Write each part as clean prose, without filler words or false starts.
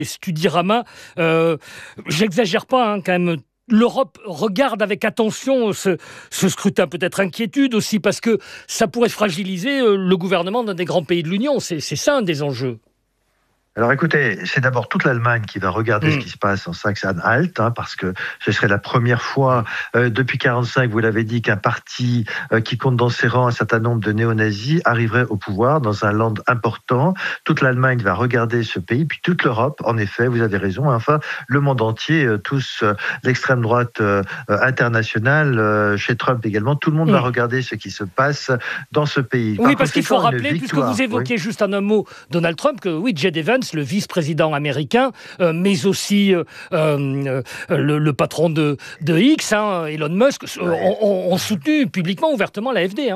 Studirama. J'exagère pas, quand même. L'Europe regarde avec attention ce scrutin, peut-être inquiétude aussi, parce que ça pourrait fragiliser le gouvernement d'un des grands pays de l'Union. C'est ça un des enjeux. Alors écoutez, c'est d'abord toute l'Allemagne qui va regarder ce qui se passe en Saxe-Anhalt, parce que ce serait la première fois depuis 1945, vous l'avez dit, qu'un parti qui compte dans ses rangs un certain nombre de néo-nazis arriverait au pouvoir dans un land important. Toute l'Allemagne va regarder ce pays, puis toute l'Europe, en effet, vous avez raison, enfin le monde entier, tous l'extrême droite internationale, chez Trump également, tout le monde va regarder ce qui se passe dans ce pays. Oui, parce qu'il faut rappeler, puisque vous évoquez juste en un mot Donald Trump, que oui, J.D. Vance, le vice-président américain, mais aussi le patron de X, Elon Musk, ont soutenu publiquement, ouvertement l'AfD.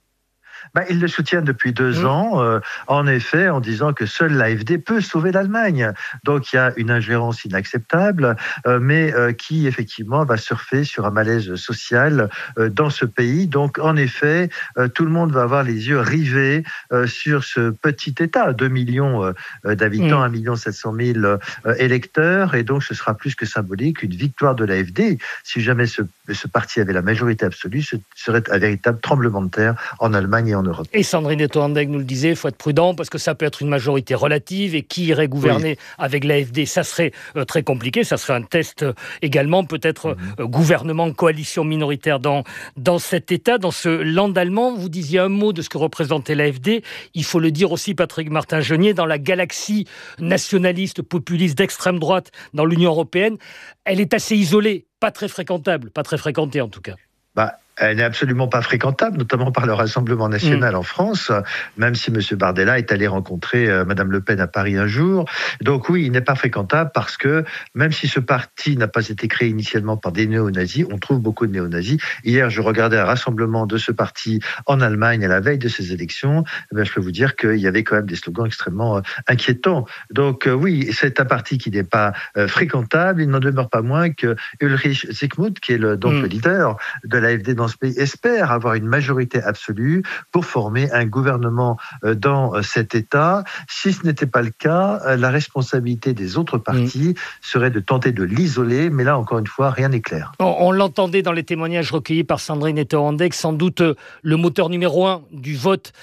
Il le soutient depuis 2 ans, en effet, en disant que seule l'AfD peut sauver l'Allemagne. Donc il y a une ingérence inacceptable, mais qui effectivement va surfer sur un malaise social dans ce pays. Donc en effet, tout le monde va avoir les yeux rivés sur ce petit État, 2 millions d'habitants, 1 700 000 électeurs, et donc ce sera plus que symbolique, une victoire de l'AfD. Si jamais ce parti avait la majorité absolue, ce serait un véritable tremblement de terre en Allemagne et en Europe. Et Sandrine Etto-Andeg nous le disait, il faut être prudent parce que ça peut être une majorité relative et qui irait gouverner avec l'AfD, ça serait très compliqué, ça serait un test également, peut-être gouvernement, coalition minoritaire dans cet État, dans ce land allemand. Vous disiez un mot de ce que représentait l'AfD, il faut le dire aussi, Patrick Martin-Genier, dans la galaxie nationaliste, populiste d'extrême droite dans l'Union européenne, elle est assez isolée, pas très fréquentable, pas très fréquentée en tout cas. Elle n'est absolument pas fréquentable, notamment par le Rassemblement national en France, même si M. Bardella est allé rencontrer Mme Le Pen à Paris un jour. Donc oui, il n'est pas fréquentable parce que même si ce parti n'a pas été créé initialement par des néo-nazis, on trouve beaucoup de néo-nazis. Hier, je regardais un rassemblement de ce parti en Allemagne à la veille de ces élections. Je peux vous dire qu'il y avait quand même des slogans extrêmement inquiétants. Donc oui, c'est un parti qui n'est pas fréquentable. Il n'en demeure pas moins que Ulrich Zygmunt, qui est le leader de l'AfD dans ce pays, espère avoir une majorité absolue pour former un gouvernement dans cet État. Si ce n'était pas le cas, la responsabilité des autres partis serait de tenter de l'isoler, mais là, encore une fois, rien n'est clair. On l'entendait dans les témoignages recueillis par Sandrine Etto-Andeg, sans doute le moteur numéro 1 du vote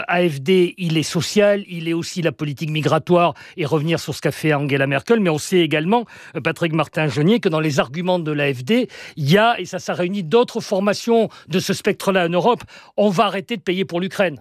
AfD, il est social, il est aussi la politique migratoire et revenir sur ce qu'a fait Angela Merkel, mais on sait également, Patrick Martin-Genier, que dans les arguments de l'AfD, il y a, et ça réunit d'autres formations de ce spectre-là en Europe, on va arrêter de payer pour l'Ukraine.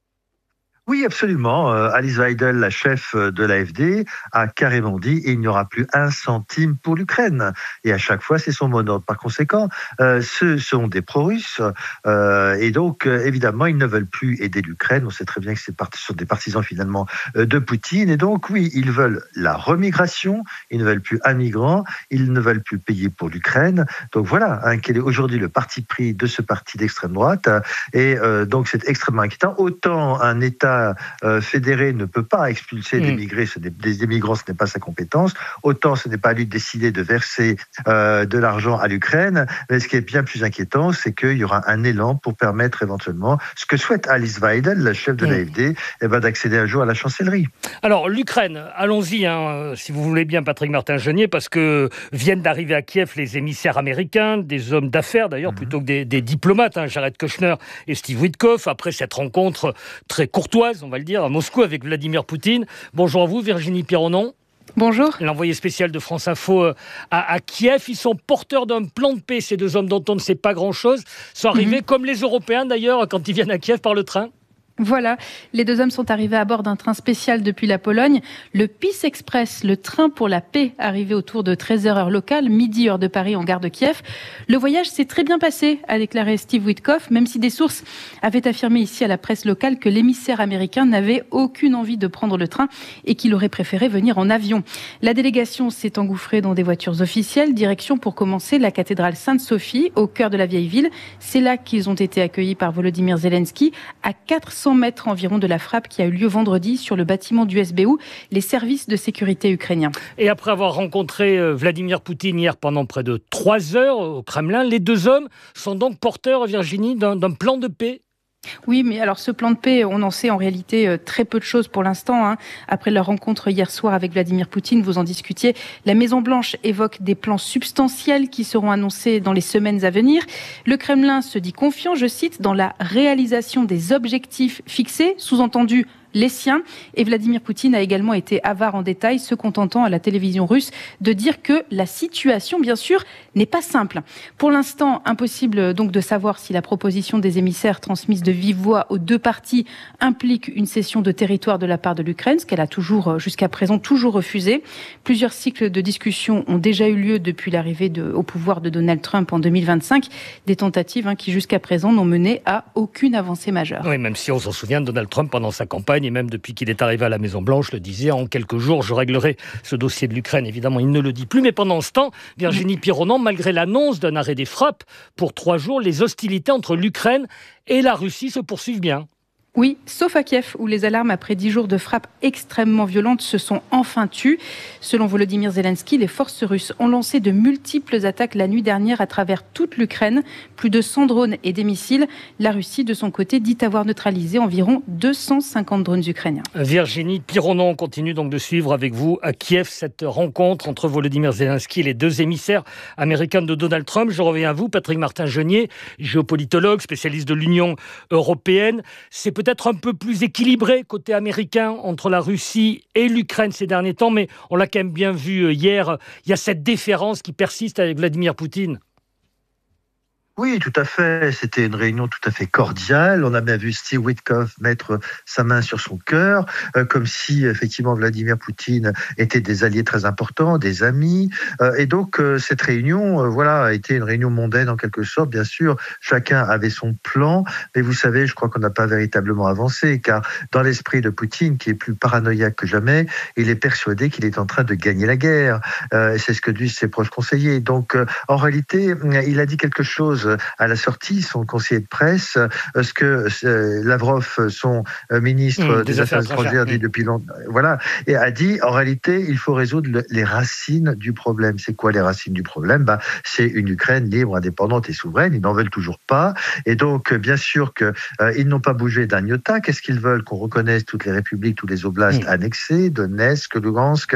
Oui, absolument. Alice Weidel, la chef de l'AfD, a carrément dit il n'y aura plus 1 centime pour l'Ukraine. Et à chaque fois, c'est son mot d'ordre. Par conséquent, ce sont des pro-russes. Et donc, évidemment, ils ne veulent plus aider l'Ukraine. On sait très bien que ce sont des partisans, finalement, de Poutine. Et donc, oui, ils veulent la remigration. Ils ne veulent plus un migrant. Ils ne veulent plus payer pour l'Ukraine. Donc, voilà quel est aujourd'hui le parti pris de ce parti d'extrême droite. Et donc, c'est extrêmement inquiétant. Autant un État fédéré ne peut pas expulser des migrants, ce n'est pas sa compétence. Autant ce n'est pas à lui de décider de verser de l'argent à l'Ukraine. Mais ce qui est bien plus inquiétant, c'est qu'il y aura un élan pour permettre éventuellement, ce que souhaite Alice Weidel, la chef de l'AfD, d'accéder un jour à la chancellerie. Alors l'Ukraine, allons-y, si vous voulez bien, Patrick Martin-Genier, parce que viennent d'arriver à Kiev les émissaires américains, des hommes d'affaires d'ailleurs, plutôt que des diplomates, Jared Kushner et Steve Witkoff, après cette rencontre très courtoise, on va le dire, à Moscou avec Vladimir Poutine. Bonjour à vous, Virginie Pironnon. Bonjour. L'envoyé spécial de France Info à Kiev. Ils sont porteurs d'un plan de paix, ces 2 hommes dont on ne sait pas grand-chose, sont arrivés comme les Européens d'ailleurs quand ils viennent à Kiev par le train. Voilà, les 2 hommes sont arrivés à bord d'un train spécial depuis la Pologne. Le Peace Express, le train pour la paix, arrivé autour de 13h heure locale, midi heure de Paris en gare de Kiev. Le voyage s'est très bien passé, a déclaré Steve Witkoff, même si des sources avaient affirmé ici à la presse locale que l'émissaire américain n'avait aucune envie de prendre le train et qu'il aurait préféré venir en avion. La délégation s'est engouffrée dans des voitures officielles, direction pour commencer la cathédrale Sainte-Sophie, au cœur de la vieille ville. C'est là qu'ils ont été accueillis par Volodymyr Zelensky, à 400 mètres environ de la frappe qui a eu lieu vendredi sur le bâtiment du SBU, les services de sécurité ukrainiens. Et après avoir rencontré Vladimir Poutine hier pendant près de 3 heures au Kremlin, les 2 hommes sont donc porteurs, Virginie, d'un plan de paix. Oui, mais alors ce plan de paix, on en sait en réalité très peu de choses pour l'instant. Après leur rencontre hier soir avec Vladimir Poutine, vous en discutiez. La Maison-Blanche évoque des plans substantiels qui seront annoncés dans les semaines à venir. Le Kremlin se dit confiant, je cite, dans la réalisation des objectifs fixés, sous-entendu les siens. Et Vladimir Poutine a également été avare en détail, se contentant à la télévision russe de dire que la situation, bien sûr, n'est pas simple. Pour l'instant, impossible donc de savoir si la proposition des émissaires transmise de vive voix aux deux parties implique une cession de territoire de la part de l'Ukraine, ce qu'elle a jusqu'à présent, refusé. Plusieurs cycles de discussions ont déjà eu lieu depuis l'arrivée au pouvoir de Donald Trump en 2025. Des tentatives qui, jusqu'à présent, n'ont mené à aucune avancée majeure. Oui, même si on s'en souvient, Donald Trump, pendant sa campagne, et même depuis qu'il est arrivé à la Maison-Blanche, le disait, en quelques jours, je réglerai ce dossier de l'Ukraine. Évidemment, il ne le dit plus. Mais pendant ce temps, Virginie Pironan, malgré l'annonce d'un arrêt des frappes, pour 3 jours, les hostilités entre l'Ukraine et la Russie se poursuivent bien. Oui, sauf à Kiev, où les alarmes après 10 jours de frappes extrêmement violentes se sont enfin tues. Selon Volodymyr Zelensky, les forces russes ont lancé de multiples attaques la nuit dernière à travers toute l'Ukraine. Plus de 100 drones et des missiles. La Russie, de son côté, dit avoir neutralisé environ 250 drones ukrainiens. Virginie Pironan, on continue donc de suivre avec vous à Kiev cette rencontre entre Volodymyr Zelensky et les deux émissaires américains de Donald Trump. Je reviens à vous, Patrick Martin-Genier, géopolitologue, spécialiste de l'Union européenne. C'est peut-être un peu plus équilibré côté américain entre la Russie et l'Ukraine ces derniers temps, mais on l'a quand même bien vu hier, il y a cette déférence qui persiste avec Vladimir Poutine. Oui, tout à fait. C'était une réunion tout à fait cordiale. On a bien vu Steve Witkoff mettre sa main sur son cœur, comme si effectivement Vladimir Poutine était des alliés très importants, des amis. Et donc cette réunion, a été une réunion mondaine en quelque sorte. Bien sûr, chacun avait son plan, mais vous savez, je crois qu'on n'a pas véritablement avancé, car dans l'esprit de Poutine, qui est plus paranoïaque que jamais, il est persuadé qu'il est en train de gagner la guerre. Et c'est ce que disent ses proches conseillers. Donc en réalité, il a dit quelque chose à la sortie, son conseiller de presse, ce que Lavrov, son ministre des Affaires étrangères, dit depuis longtemps, et a dit, en réalité, il faut résoudre les racines du problème. C'est quoi les racines du problème ? C'est une Ukraine libre, indépendante et souveraine. Ils n'en veulent toujours pas. Et donc, bien sûr qu'ils n'ont pas bougé d'un iota. Qu'est-ce qu'ils veulent ? Qu'on reconnaisse toutes les républiques, tous les oblasts annexés, Donetsk, Lugansk,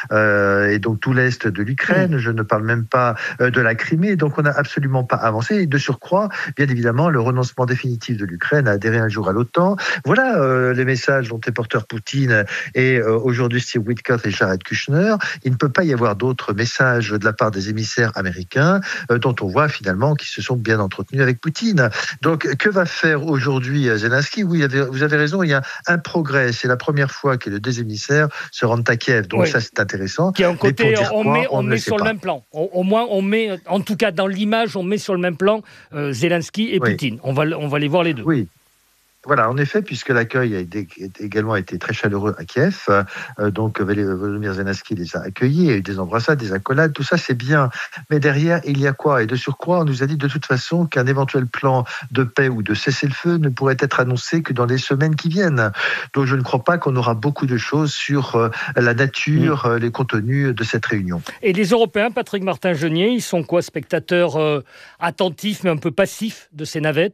et donc tout l'est de l'Ukraine. Je ne parle même pas de la Crimée. Donc, on n'a absolument pas avancé. Et de surcroît, bien évidemment, le renoncement définitif de l'Ukraine à adhérer un jour à l'OTAN. Voilà les messages dont est porteur Poutine et aujourd'hui Steve Witkoff et Jared Kushner. Il ne peut pas y avoir d'autres messages de la part des émissaires américains dont on voit finalement qu'ils se sont bien entretenus avec Poutine. Donc, que va faire aujourd'hui Zelensky ? Oui, vous avez raison, il y a un progrès. C'est la première fois que les deux émissaires se rendent à Kiev. Donc ça, c'est intéressant. Qui est un côté, on met sur le même plan. Au moins, on met, en tout cas dans l'image, on met sur le même plan Zelensky et Poutine. On va les voir les deux. Oui. Voilà, en effet, puisque l'accueil a également été très chaleureux à Kiev, donc Volodymyr Zelensky les a accueillis, il y a eu des embrassades, des accolades, tout ça c'est bien. Mais derrière, il y a quoi ? Et de surcroît, on nous a dit de toute façon qu'un éventuel plan de paix ou de cessez-le-feu ne pourrait être annoncé que dans les semaines qui viennent. Donc je ne crois pas qu'on aura beaucoup de choses sur la nature, les contenus de cette réunion. Et les Européens, Patrick Martin-Genier, ils sont quoi, spectateurs attentifs mais un peu passifs de ces navettes ?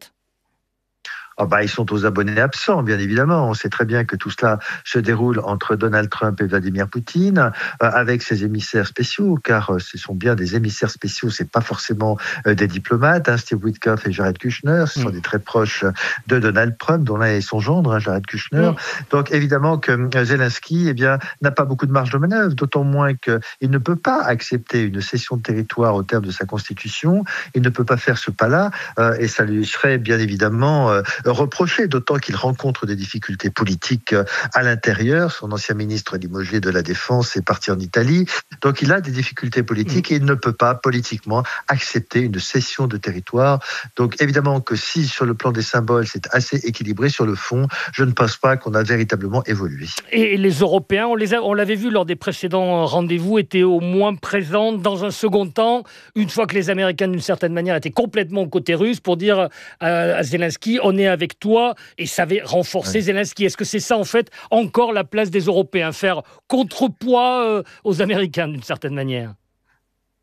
Ils sont aux abonnés absents, bien évidemment. On sait très bien que tout cela se déroule entre Donald Trump et Vladimir Poutine, avec ses émissaires spéciaux, car ce sont bien des émissaires spéciaux, c'est pas forcément des diplomates. Steve Witkoff et Jared Kushner, ce sont des très proches de Donald Trump, dont l'un est son gendre, Jared Kushner. Donc évidemment que Zelensky, n'a pas beaucoup de marge de manœuvre, d'autant moins qu'il ne peut pas accepter une cession de territoire au terme de sa constitution. Il ne peut pas faire ce pas-là, et ça lui serait bien évidemment reproché, d'autant qu'il rencontre des difficultés politiques à l'intérieur. Son ancien ministre limogé de la Défense est parti en Italie. Donc il a des difficultés politiques et il ne peut pas politiquement accepter une cession de territoire. Donc évidemment que si sur le plan des symboles c'est assez équilibré, sur le fond, je ne pense pas qu'on a véritablement évolué. Et les Européens, on l'avait vu lors des précédents rendez-vous, étaient au moins présents dans un second temps, une fois que les Américains d'une certaine manière étaient complètement au côté russe, pour dire à Zelensky, on est avec toi, et ça avait renforcé Zelensky. Est-ce que c'est ça, en fait, encore la place des Européens, faire contrepoids aux Américains, d'une certaine manière ?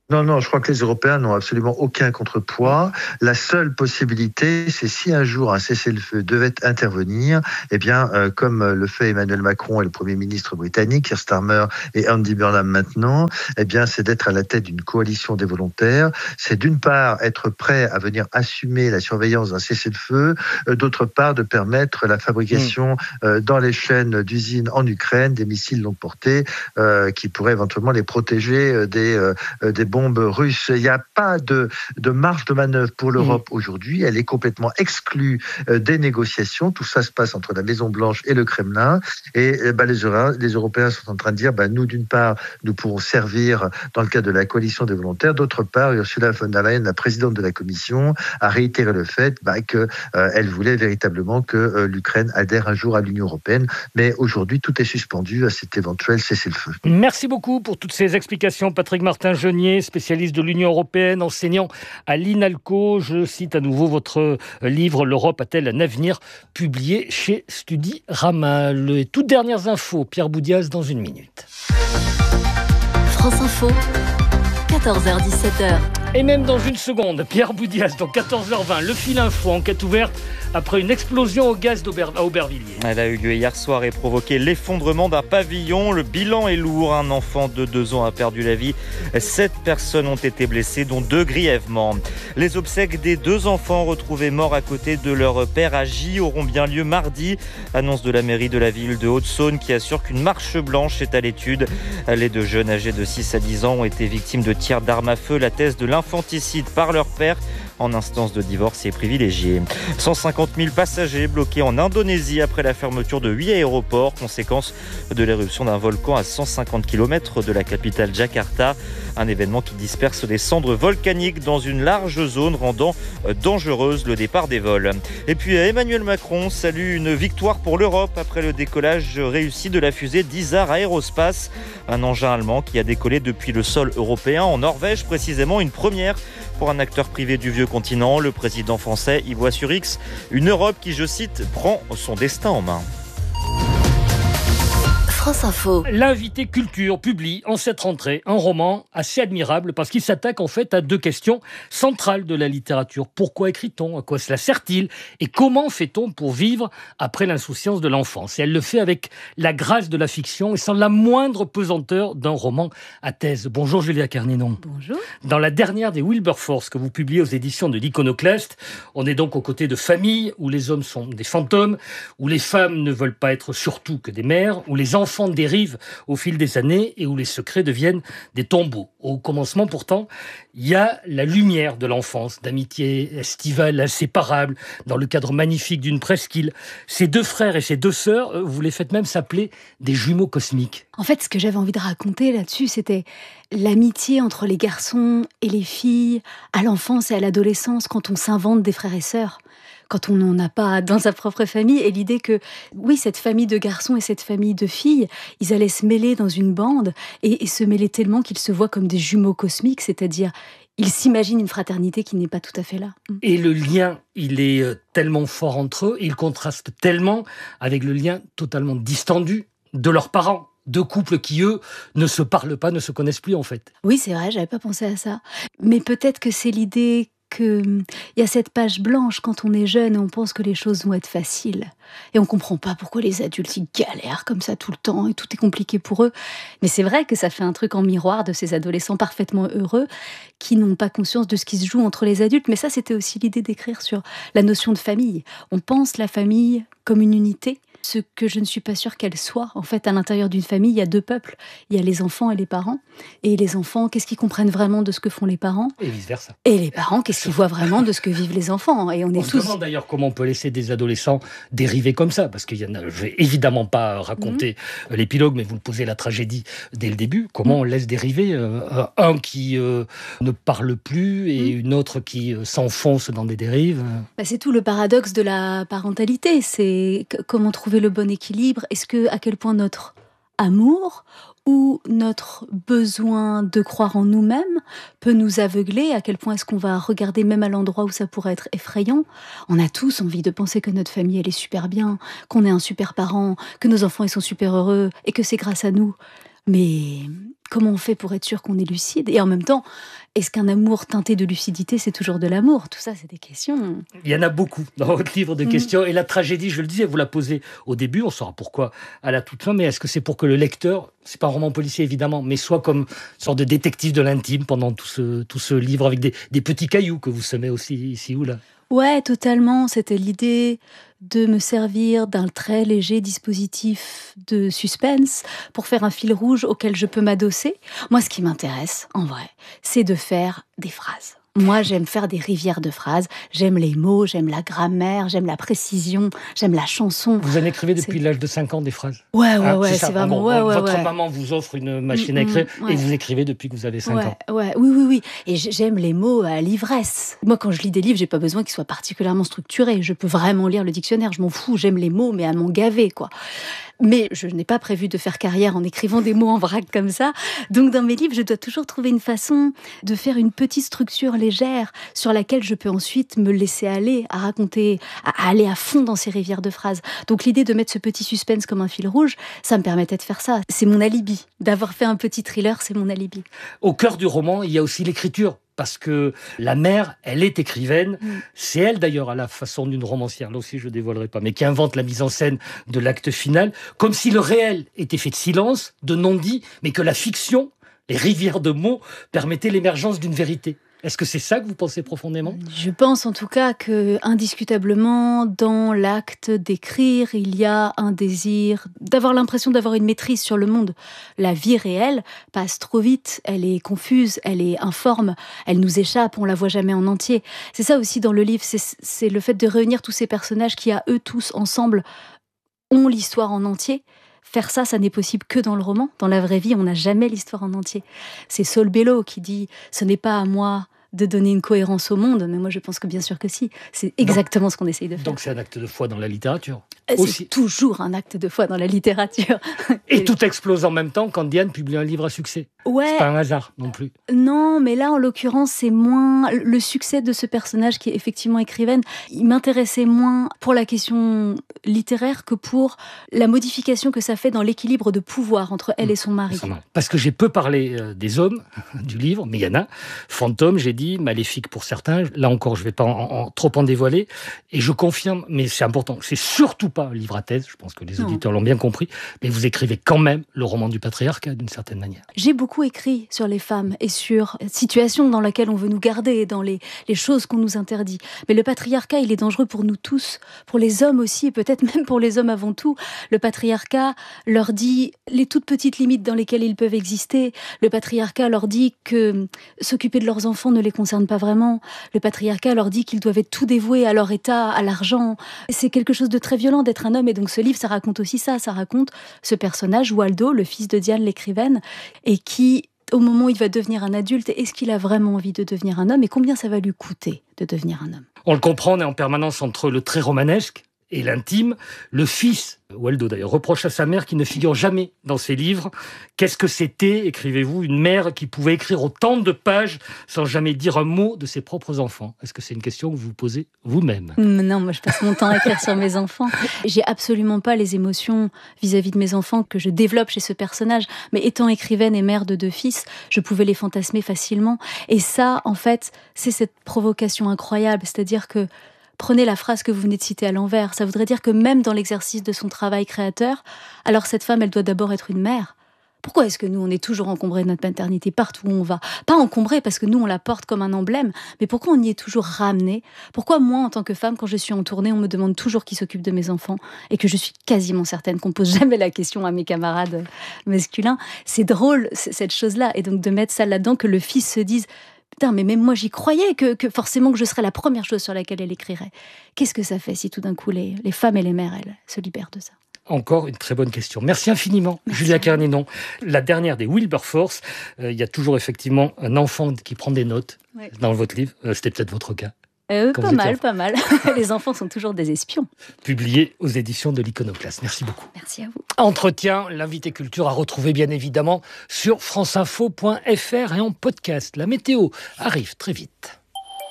Non, non, je crois que les Européens n'ont absolument aucun contrepoids. La seule possibilité, c'est si un jour un cessez-le-feu devait intervenir, eh bien, comme le fait Emmanuel Macron et le Premier ministre britannique, Keir Starmer et Andy Burnham maintenant, eh bien, c'est d'être à la tête d'une coalition des volontaires. C'est d'une part être prêt à venir assumer la surveillance d'un cessez-le-feu, d'autre part de permettre la fabrication dans les chaînes d'usines en Ukraine des missiles longue portée qui pourraient éventuellement les protéger des bombes russes. Il n'y a pas de marge de manœuvre pour l'Europe aujourd'hui. Elle est complètement exclue des négociations. Tout ça se passe entre la Maison-Blanche et le Kremlin. Et les Européens sont en train de dire, nous, d'une part, nous pourrons servir dans le cadre de la coalition des volontaires. D'autre part, Ursula von der Leyen, la présidente de la Commission, a réitéré le fait qu'elle voulait véritablement que l'Ukraine adhère un jour à l'Union européenne. Mais aujourd'hui, tout est suspendu à cet éventuel cessez-le-feu. Merci beaucoup pour toutes ces explications, Patrick Martin-Jeunier, spécialiste de l'Union européenne, enseignant à l'INALCO. Je cite à nouveau votre livre « L'Europe a-t-elle un avenir ?», publié chez Studirama. Les toutes dernières infos, Pierre Boudias, dans une minute. France Info, 14h-17h. Et même dans une seconde, Pierre Boudias, dans 14h20, le fil info, enquête ouverte après une explosion au gaz à Aubervilliers. Elle a eu lieu hier soir et provoqué l'effondrement d'un pavillon. Le bilan est lourd. Un enfant de 2 ans a perdu la vie. 7 personnes ont été blessées, dont 2 grièvement. Les obsèques des 2 enfants retrouvés morts à côté de leur père à Gy auront bien lieu mardi. Annonce de la mairie de la ville de Haute-Saône qui assure qu'une marche blanche est à l'étude. Les 2 jeunes âgés de 6 à 10 ans ont été victimes de tirs d'armes à feu. La thèse de l'infanticide par leur père en instance de divorce est privilégiée. 150 000 passagers bloqués en Indonésie après la fermeture de 8 aéroports, conséquence de l'éruption d'un volcan à 150 km de la capitale Jakarta. Un événement qui disperse des cendres volcaniques dans une large zone, rendant dangereuse le départ des vols. Et puis Emmanuel Macron salue une victoire pour l'Europe après le décollage réussi de la fusée d'Isar Aerospace, un engin allemand qui a décollé depuis le sol européen en Norvège, précisément une première pour un acteur privé du vieux continent. Le président français y voit sur X une Europe qui, je cite, prend son destin en main. France Info. L'invité culture publie en cette rentrée un roman assez admirable parce qu'il s'attaque en fait à 2 questions centrales de la littérature. Pourquoi écrit-on ? À quoi cela sert-il ? Et comment fait-on pour vivre après l'insouciance de l'enfance ? Et elle le fait avec la grâce de la fiction et sans la moindre pesanteur d'un roman à thèse. Bonjour Julia Kernénon. Bonjour. Dans la dernière des Wilberforce que vous publiez aux éditions de l'Iconoclaste, on est donc aux côtés de familles où les hommes sont des fantômes, où les femmes ne veulent pas être surtout que des mères, où les enfants dérivent au fil des années et où les secrets deviennent des tombeaux. Au commencement, pourtant, il y a la lumière de l'enfance, d'amitié estivale inséparable, dans le cadre magnifique d'une presqu'île. Ces 2 frères et ces 2 sœurs, vous les faites même s'appeler des jumeaux cosmiques. En fait, ce que j'avais envie de raconter là-dessus, c'était l'amitié entre les garçons et les filles, à l'enfance et à l'adolescence, quand on s'invente des frères et sœurs. Quand on n'en a pas dans sa propre famille, et l'idée que, oui, cette famille de garçons et cette famille de filles, ils allaient se mêler dans une bande, et se mêler tellement qu'ils se voient comme des jumeaux cosmiques, c'est-à-dire, ils s'imaginent une fraternité qui n'est pas tout à fait là. Et le lien, il est tellement fort entre eux, il contraste tellement avec le lien totalement distendu de leurs parents. 2 couples qui, eux, ne se parlent pas, ne se connaissent plus, en fait. Oui, c'est vrai, j'avais pas pensé à ça. Mais peut-être que c'est l'idée qu'il y a cette page blanche quand on est jeune et on pense que les choses vont être faciles. Et on comprend pas pourquoi les adultes ils galèrent comme ça tout le temps et tout est compliqué pour eux. Mais c'est vrai que ça fait un truc en miroir de ces adolescents parfaitement heureux qui n'ont pas conscience de ce qui se joue entre les adultes. Mais ça, c'était aussi l'idée d'écrire sur la notion de famille. On pense la famille comme une unité, ce que je ne suis pas sûre qu'elle soit. En fait, à l'intérieur d'une famille, il y a 2 peuples. Il y a les enfants et les parents. Et les enfants, qu'est-ce qu'ils comprennent vraiment de ce que font les parents ? Et vice-versa. Et les parents, qu'est-ce qu'ils voient vraiment de ce que vivent les enfants ? Et on se demande d'ailleurs comment on peut laisser des adolescents dériver comme ça, parce qu'il y en a, je vais évidemment pas raconter l'épilogue, mais vous le posez la tragédie dès le début. Comment on laisse dériver un qui ne parle plus et une autre qui s'enfonce dans des dérives. C'est tout le paradoxe de la parentalité. C'est comment trouver le bon équilibre. À quel point notre amour ou notre besoin de croire en nous-mêmes peut nous aveugler, à quel point est-ce qu'on va regarder même à l'endroit où ça pourrait être effrayant. On a tous envie de penser que notre famille elle est super bien, qu'on est un super parent, que nos enfants ils sont super heureux et que c'est grâce à nous. Mais comment on fait pour être sûr qu'on est lucide ? Et en même temps, est-ce qu'un amour teinté de lucidité, c'est toujours de l'amour ? Tout ça, c'est des questions. Il y en a beaucoup dans votre livre de questions. Et la tragédie, je le disais, vous la posez au début, on saura pourquoi à la toute fin, mais est-ce que c'est pour que le lecteur, c'est pas un roman policier évidemment, mais soit comme une sorte de détective de l'intime pendant tout ce livre avec des petits cailloux que vous semez aussi ici ou là ? Ouais, totalement. C'était l'idée de me servir d'un très léger dispositif de suspense pour faire un fil rouge auquel je peux m'adosser. Moi, ce qui m'intéresse, en vrai, c'est de faire des phrases. Moi, j'aime faire des rivières de phrases. J'aime les mots, j'aime la grammaire, j'aime la précision, j'aime la chanson. Vous en écrivez depuis l'âge de 5 ans des phrases ? Ouais, c'est vraiment... Votre maman vous offre une machine à écrire et vous écrivez depuis que vous avez 5 ans. Oui. Et j'aime les mots à l'ivresse. Moi, quand je lis des livres, j'ai pas besoin qu'ils soient particulièrement structurés. Je peux vraiment lire le dictionnaire. Je m'en fous, j'aime les mots, mais à m'en gaver, quoi. Mais je n'ai pas prévu de faire carrière en écrivant des mots en vrac comme ça. Donc dans mes livres, je dois toujours trouver une façon de faire une petite structure légère sur laquelle je peux ensuite me laisser aller à raconter, à aller à fond dans ces rivières de phrases. Donc l'idée de mettre ce petit suspense comme un fil rouge, ça me permettait de faire ça. C'est mon alibi. D'avoir fait un petit thriller, c'est mon alibi. Au cœur du roman, il y a aussi l'écriture. Parce que la mère, elle est écrivaine. C'est elle, d'ailleurs, à la façon d'une romancière, là aussi je ne dévoilerai pas, mais qui invente la mise en scène de l'acte final, comme si le réel était fait de silence, de non-dit, mais que la fiction, les rivières de mots, permettaient l'émergence d'une vérité. Est-ce que c'est ça que vous pensez profondément ? Je pense en tout cas que, indiscutablement, dans l'acte d'écrire, il y a un désir d'avoir l'impression d'avoir une maîtrise sur le monde. La vie réelle passe trop vite, elle est confuse, elle est informe, elle nous échappe, on la voit jamais en entier. C'est ça aussi dans le livre, c'est le fait de réunir tous ces personnages qui, à eux tous, ensemble, ont l'histoire en entier. Faire ça, ça n'est possible que dans le roman. Dans la vraie vie, on n'a jamais l'histoire en entier. C'est Saul Bellow qui dit « Ce n'est pas à moi de donner une cohérence au monde », mais moi je pense que bien sûr que si. C'est exactement ce qu'on essaye de faire. Donc c'est un acte de foi dans la littérature. C'est toujours un acte de foi dans la littérature. Et tout explose en même temps quand Diane publie un livre à succès. Ouais. C'est pas un hasard non plus. Non, mais là en l'occurrence c'est moins le succès de ce personnage qui est effectivement écrivaine. Il m'intéressait moins pour la question littéraire que pour la modification que ça fait dans l'équilibre de pouvoir entre elle et son mari. Parce que j'ai peu parlé des hommes du livre, mais il y en a. Fantôme, j'ai dit, maléfique pour certains. Là encore, je ne vais pas trop en dévoiler. Et je confirme, mais c'est important, c'est surtout pas un livre à thèse, je pense que les auditeurs l'ont bien compris, mais vous écrivez quand même le roman du patriarcat d'une certaine manière. J'ai beaucoup écrit sur les femmes et sur la situation dans laquelle on veut nous garder, dans les choses qu'on nous interdit. Mais le patriarcat, il est dangereux pour nous tous, pour les hommes aussi, et peut-être même pour les hommes avant tout. Le patriarcat leur dit les toutes petites limites dans lesquelles ils peuvent exister. Le patriarcat leur dit que s'occuper de leurs enfants ne les concerne pas vraiment. Le patriarcat leur dit qu'ils doivent être tout dévoués à leur état, à l'argent. C'est quelque chose de très violent d'être un homme, et donc ce livre, ça raconte aussi ça. Ça raconte ce personnage, Waldo, le fils de Diane l'écrivaine, et qui, au moment où il va devenir un adulte, est-ce qu'il a vraiment envie de devenir un homme, et combien ça va lui coûter de devenir un homme ? On le comprend, on est en permanence entre le très romanesque et l'intime. Le fils, Waldo d'ailleurs, reproche à sa mère qui ne figure jamais dans ses livres. Qu'est-ce que c'était, écrivez-vous, une mère qui pouvait écrire autant de pages sans jamais dire un mot de ses propres enfants ? Est-ce que c'est une question que vous vous posez vous-même ? Non, moi je passe mon temps à écrire sur mes enfants. J'ai absolument pas les émotions vis-à-vis de mes enfants que je développe chez ce personnage. Mais étant écrivaine et mère de 2 fils, je pouvais les fantasmer facilement. Et ça, en fait, c'est cette provocation incroyable. C'est-à-dire que prenez la phrase que vous venez de citer à l'envers. Ça voudrait dire que même dans l'exercice de son travail créateur, alors cette femme, elle doit d'abord être une mère. Pourquoi est-ce que nous, on est toujours encombrés de notre maternité partout où on va ? Pas encombrés parce que nous, on la porte comme un emblème, mais pourquoi on y est toujours ramené ? Pourquoi moi, en tant que femme, quand je suis en tournée, on me demande toujours qui s'occupe de mes enfants et que je suis quasiment certaine qu'on pose jamais la question à mes camarades masculins ? C'est drôle, cette chose-là. Et donc de mettre ça là-dedans, que le fils se dise... Putain, mais même moi, j'y croyais que forcément que je serais la première chose sur laquelle elle écrirait. Qu'est-ce que ça fait si tout d'un coup, les femmes et les mères, elles se libèrent de ça ? Encore une très bonne question. Merci infiniment, Julia Kerninon. La dernière des Wilberforce, il y a toujours effectivement un enfant qui prend des notes dans votre livre. C'était peut-être votre cas. Pas mal. Les enfants sont toujours des espions. Publié aux éditions de l'Iconoclaste. Merci beaucoup. Merci à vous. Entretien, l'invité culture à retrouver bien évidemment sur franceinfo.fr et en podcast. La météo arrive très vite.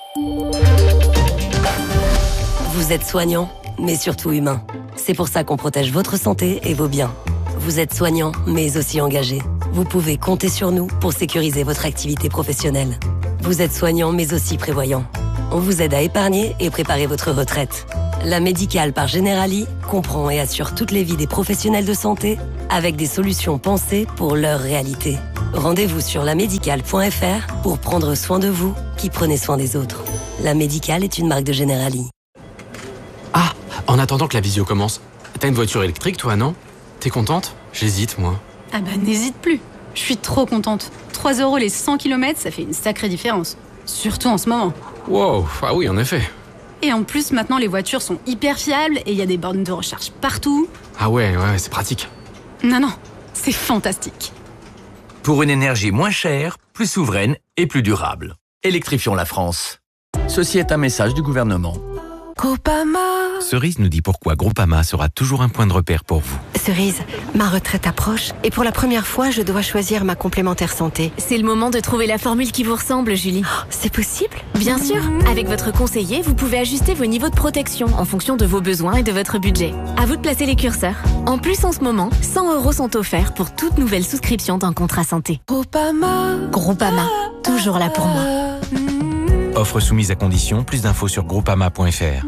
Vous êtes soignant, mais surtout humain. C'est pour ça qu'on protège votre santé et vos biens. Vous êtes soignant, mais aussi engagé. vous pouvez compter sur nous pour sécuriser votre activité professionnelle. Vous êtes soignant mais aussi prévoyant. On vous aide à épargner et préparer votre retraite. La Médicale par Generali comprend et assure toutes les vies des professionnels de santé avec des solutions pensées pour leur réalité. Rendez-vous sur lamédicale.fr pour prendre soin de vous qui prenez soin des autres. La Médicale est une marque de Generali. Ah, en attendant que la visio commence, t'as une voiture électrique toi, non? T'es contente? J'hésite, moi. Ah bah n'hésite plus. Je suis trop contente. 3 € les 100 km, ça fait une sacrée différence. Surtout en ce moment. Wow, ah oui, en effet. Et en plus, maintenant, les voitures sont hyper fiables et il y a des bornes de recharge partout. Ah ouais, c'est pratique. Non, c'est fantastique. Pour une énergie moins chère, plus souveraine et plus durable. Électrifions la France. Ceci est un message du gouvernement. Groupama. Cerise nous dit pourquoi Groupama sera toujours un point de repère pour vous. Cerise, ma retraite approche et pour la première fois, je dois choisir ma complémentaire santé. C'est le moment de trouver la formule qui vous ressemble, Julie. Oh, c'est possible? Bien sûr. Avec votre conseiller, vous pouvez ajuster vos niveaux de protection en fonction de vos besoins et de votre budget. À vous de placer les curseurs. En plus, en ce moment, 100 € sont offerts pour toute nouvelle souscription d'un contrat santé. Groupama. Groupama, toujours là pour moi. Offre soumise à condition, plus d'infos sur groupama.fr.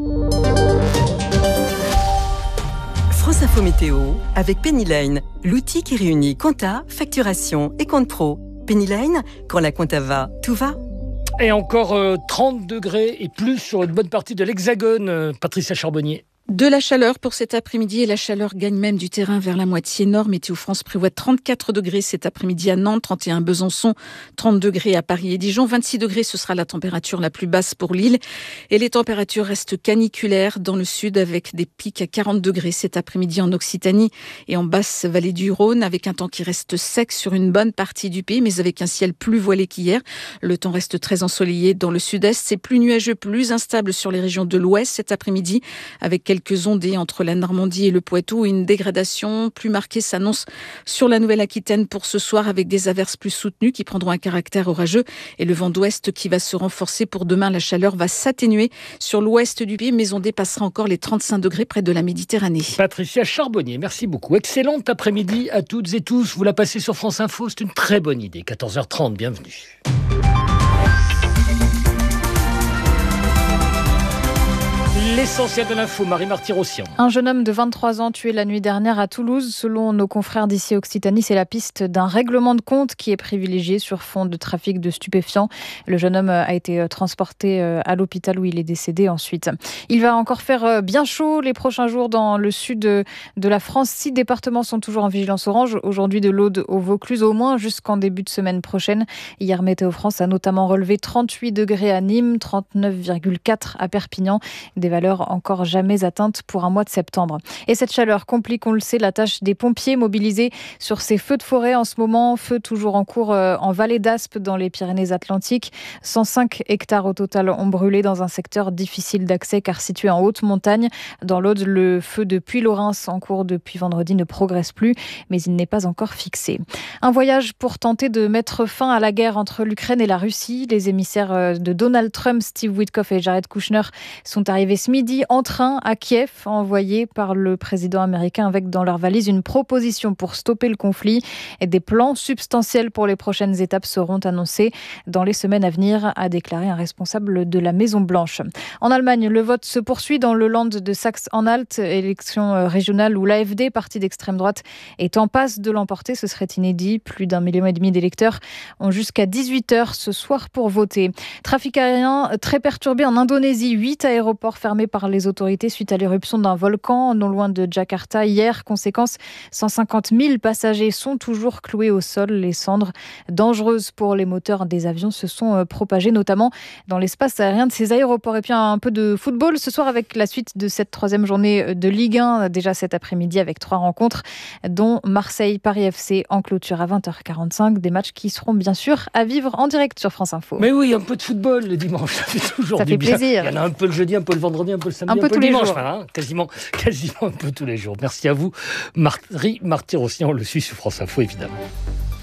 France Info Météo avec Pennyline, l'outil qui réunit compta, facturation et compte pro. Pennyline, quand la compta va, tout va. Et encore 30 degrés et plus sur une bonne partie de l'Hexagone, Patricia Charbonnier. De la chaleur pour cet après-midi et la chaleur gagne même du terrain vers la moitié nord. Météo France prévoit 34 degrés cet après-midi à Nantes, 31 à Besançon, 30 degrés à Paris et Dijon, 26 degrés ce sera la température la plus basse pour Lille. Et les températures restent caniculaires dans le sud avec des pics à 40 degrés cet après-midi en Occitanie et en basse vallée du Rhône avec un temps qui reste sec sur une bonne partie du pays mais avec un ciel plus voilé qu'hier. Le temps reste très ensoleillé dans le sud-est, c'est plus nuageux, plus instable sur les régions de l'ouest cet après-midi avec quelques ondées entre la Normandie et le Poitou. Une dégradation plus marquée s'annonce sur la Nouvelle-Aquitaine pour ce soir avec des averses plus soutenues qui prendront un caractère orageux et le vent d'ouest qui va se renforcer pour demain. La chaleur va s'atténuer sur l'ouest du pays mais on dépassera encore les 35 degrés près de la Méditerranée. Patricia Charbonnier, merci beaucoup. Excellent après-midi à toutes et tous. Vous la passez sur France Info, c'est une très bonne idée. 14h30, bienvenue. L'essentiel de l'info, Marie Marty-Rossian. Un jeune homme de 23 ans tué la nuit dernière à Toulouse. Selon nos confrères d'ici Occitanie, c'est la piste d'un règlement de compte qui est privilégié sur fond de trafic de stupéfiants. Le jeune homme a été transporté à l'hôpital où il est décédé ensuite. Il va encore faire bien chaud les prochains jours dans le sud de la France. 6 départements sont toujours en vigilance orange. Aujourd'hui de l'Aude au Vaucluse, au moins jusqu'en début de semaine prochaine. Hier, Météo France a notamment relevé 38 degrés à Nîmes, 39,4 à Perpignan. Des valeurs encore jamais atteintes pour un mois de septembre. Et cette chaleur complique, on le sait, la tâche des pompiers mobilisés sur ces feux de forêt en ce moment. Feux toujours en cours en vallée d'Aspe dans les Pyrénées-Atlantiques. 105 hectares au total ont brûlé dans un secteur difficile d'accès car situé en haute montagne. Dans l'Aude, le feu de Puy-Lorens en cours depuis vendredi ne progresse plus, mais il n'est pas encore fixé. Un voyage pour tenter de mettre fin à la guerre entre l'Ukraine et la Russie. Les émissaires de Donald Trump, Steve Witkoff et Jared Kushner sont arrivés ce midi en train à Kiev, envoyés par le président américain avec dans leur valise une proposition pour stopper le conflit. Et des plans substantiels pour les prochaines étapes seront annoncés dans les semaines à venir, a déclaré un responsable de la Maison-Blanche. En Allemagne, le vote se poursuit dans le Land de Saxe-Anhalt, élection régionale où l'AfD, parti d'extrême droite, est en passe de l'emporter. Ce serait inédit. Plus d'1,5 million d'électeurs ont jusqu'à 18h ce soir pour voter. Trafic aérien très perturbé en Indonésie. 8 aéroports fermés par les autorités suite à l'éruption d'un volcan non loin de Jakarta hier. Conséquence, 150 000 passagers sont toujours cloués au sol. Les cendres dangereuses pour les moteurs des avions se sont propagées, notamment dans l'espace aérien de ces aéroports. Et puis un peu de football ce soir avec la suite de cette 3e journée de Ligue 1, déjà cet après-midi avec 3 rencontres, dont Marseille-Paris FC en clôture à 20h45. Des matchs qui seront bien sûr à vivre en direct sur France Info. Mais oui, un peu de football le dimanche, ça fait toujours ça du fait bien. Plaisir. Il y en a un peu le jeudi, un peu le vendredi, un peu le samedi, un peu tous le les dimanche. jours. Hein, quasiment un peu tous les jours. Merci à vous, Marie Marty-Rossian, on le suit sur France Info évidemment.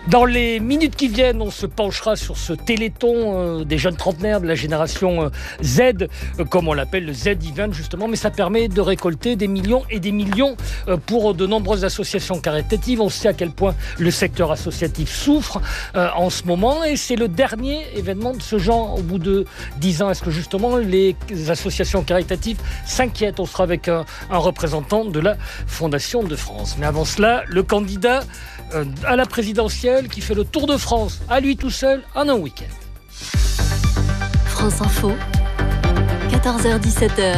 Dans les minutes qui viennent, on se penchera sur ce téléthon des jeunes trentenaires de la génération Z, comme on l'appelle, le Z-Event justement, mais ça permet de récolter des millions et des millions pour de nombreuses associations caritatives. On sait à quel point le secteur associatif souffre en ce moment, et c'est le dernier événement de ce genre au bout de 10 ans. Est-ce que justement les associations caritatives s'inquiètent? On sera avec un représentant de la Fondation de France. Mais avant cela, le candidat à la présidentielle qui fait le tour de France à lui tout seul en un week-end. France Info, 14h-17h.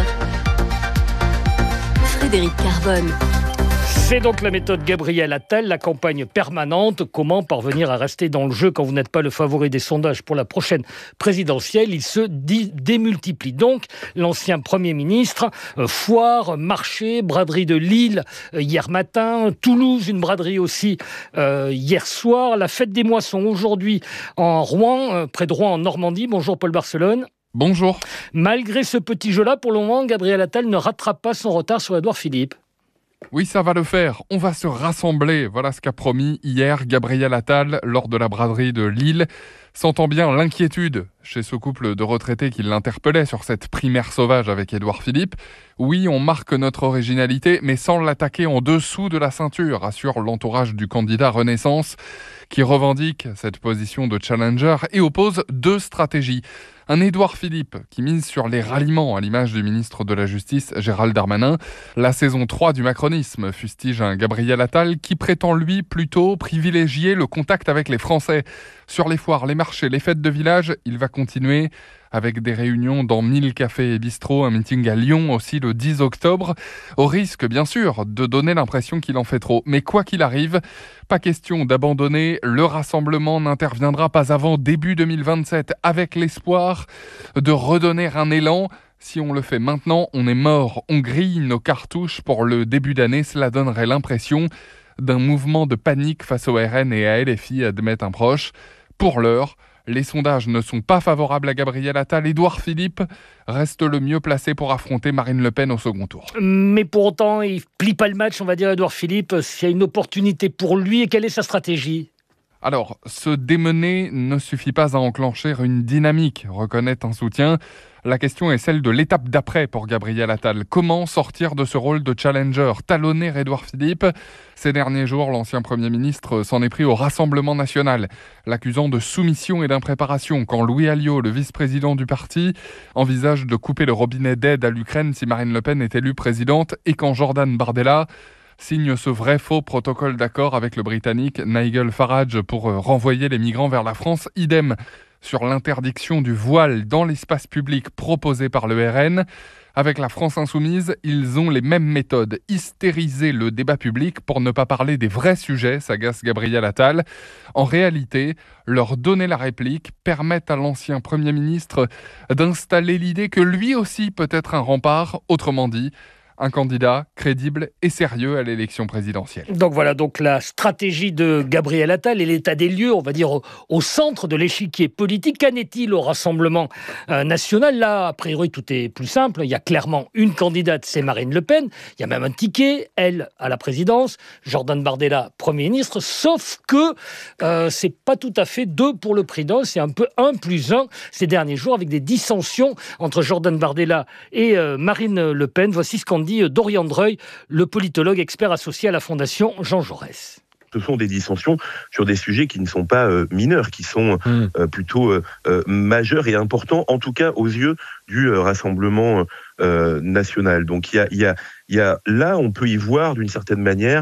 Frédéric Carbone. C'est donc la méthode Gabriel Attal, la campagne permanente. Comment parvenir à rester dans le jeu quand vous n'êtes pas le favori des sondages pour la prochaine présidentielle? Il se démultiplie. Donc, l'ancien Premier ministre, foire, marché, braderie de Lille hier matin, Toulouse, une braderie aussi hier soir. La fête des moissons aujourd'hui en Rouen, près de Rouen en Normandie. Bonjour Paul Barcelone. Bonjour. Malgré ce petit jeu-là, pour le moment, Gabriel Attal ne rattrape pas son retard sur Édouard Philippe. Oui, ça va le faire. On va se rassembler. Voilà ce qu'a promis hier Gabriel Attal lors de la braderie de Lille. Sentant bien l'inquiétude chez ce couple de retraités qui l'interpellait sur cette primaire sauvage avec Édouard Philippe. Oui, on marque notre originalité, mais sans l'attaquer en dessous de la ceinture, assure l'entourage du candidat Renaissance, qui revendique cette position de challenger et oppose deux stratégies. Un Édouard Philippe qui mise sur les ralliements à l'image du ministre de la Justice Gérald Darmanin. La saison 3 du macronisme fustige un Gabriel Attal qui prétend lui plutôt privilégier le contact avec les Français. Sur les foires, les marchés, les fêtes de village, il va continuer avec des réunions dans 1000 cafés et bistrots, un meeting à Lyon aussi le 10 octobre, au risque bien sûr de donner l'impression qu'il en fait trop. Mais quoi qu'il arrive, pas question d'abandonner, le rassemblement n'interviendra pas avant début 2027 avec l'espoir de redonner un élan. Si on le fait maintenant, on est mort, on grille nos cartouches pour le début d'année, cela donnerait l'impression d'un mouvement de panique face au RN et à LFI, admet un proche. Pour l'heure, les sondages ne sont pas favorables à Gabriel Attal. Édouard Philippe reste le mieux placé pour affronter Marine Le Pen au second tour. Mais pour autant, il ne plie pas le match, on va dire, Édouard Philippe. S'il y a une opportunité pour lui, et quelle est sa stratégie ? Alors, se démener ne suffit pas à enclencher une dynamique, reconnaît un soutien. La question est celle de l'étape d'après pour Gabriel Attal. Comment sortir de ce rôle de challenger, talonner Édouard Philippe? Ces derniers jours, l'ancien Premier ministre s'en est pris au Rassemblement national, l'accusant de soumission et d'impréparation quand Louis Alliot, le vice-président du parti, envisage de couper le robinet d'aide à l'Ukraine si Marine Le Pen est élue présidente, et quand Jordan Bardella signe ce vrai-faux protocole d'accord avec le Britannique Nigel Farage pour renvoyer les migrants vers la France. Idem sur l'interdiction du voile dans l'espace public proposé par le RN. Avec la France insoumise, ils ont les mêmes méthodes. Hystériser le débat public pour ne pas parler des vrais sujets, s'agace Gabriel Attal. En réalité, leur donner la réplique permet à l'ancien Premier ministre d'installer l'idée que lui aussi peut être un rempart, autrement dit, un candidat crédible et sérieux à l'élection présidentielle. Donc voilà, donc la stratégie de Gabriel Attal et l'état des lieux, on va dire, au centre de l'échiquier politique. Qu'en est-il au Rassemblement national? Là, a priori, tout est plus simple. Il y a clairement une candidate, c'est Marine Le Pen. Il y a même un ticket, elle, à la présidence. Jordan Bardella, Premier ministre. Sauf que c'est pas tout à fait 2 pour le prix d'un. C'est un peu 1+1 ces derniers jours, avec des dissensions entre Jordan Bardella et Marine Le Pen. Voici ce qu'on dit Dorian Dreuil, le politologue expert associé à la Fondation Jean Jaurès. Ce sont des dissensions sur des sujets qui ne sont pas mineurs, qui sont plutôt majeurs et importants, en tout cas aux yeux du Rassemblement national. Donc il y a là, on peut y voir d'une certaine manière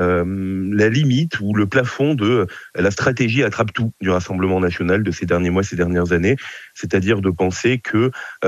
la limite ou le plafond de la stratégie attrape-tout du Rassemblement national de ces derniers mois, ces dernières années, c'est-à-dire de penser que